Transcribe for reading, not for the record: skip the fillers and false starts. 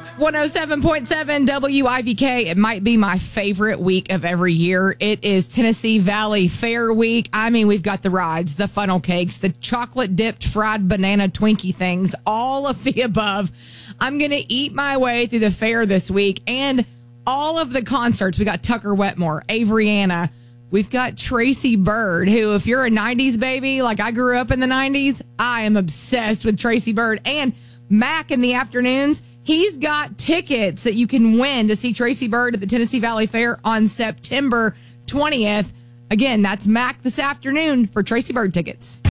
107.7 WIVK. It might be my favorite week of every year. It is Tennessee Valley Fair Week. I mean, we've got the rides, the funnel cakes, the chocolate dipped fried banana Twinkie things, all of the above. I'm going to eat my way through the fair this week and all of the concerts. We got Tucker Wetmore, Avriana. We've got Tracy Byrd, who, if you're a 90s baby, like I grew up in the 90s, I am obsessed with Tracy Byrd. And Mac in the afternoons, he's got tickets that you can win to see Tracy Byrd at the Tennessee Valley Fair on September 20th. Again, that's Mac this afternoon for Tracy Byrd tickets.